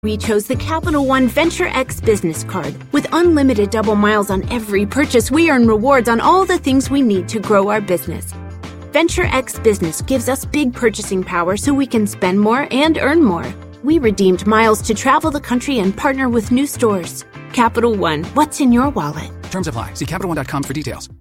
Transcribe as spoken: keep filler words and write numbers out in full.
We chose the Capital One Venture X business card. With unlimited double miles on every purchase, we earn rewards on all the things we need to grow our business. Venture X Business gives us big purchasing power so we can spend more and earn more. We redeemed miles to travel the country and partner with new stores. Capital One, what's in your wallet? Terms apply. See Capital One dot com for details.